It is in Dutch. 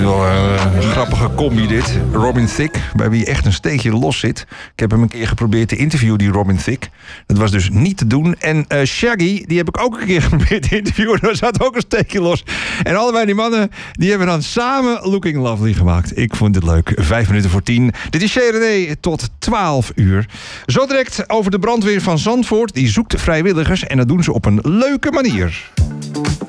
Wel een grappige combi dit. Robin Thicke, bij wie echt een steekje los zit. Ik heb hem een keer geprobeerd te interviewen, die Robin Thicke. Dat was dus niet te doen. En Shaggy, die heb ik ook een keer geprobeerd te interviewen. Daar zat ook een steekje los. En allebei die mannen, die hebben dan samen Looking Lovely gemaakt. Ik vond het leuk. 5:05. Dit is CRD tot 12 uur. Zo direct over de brandweer van Zandvoort. Die zoekt vrijwilligers en dat doen ze op een leuke manier.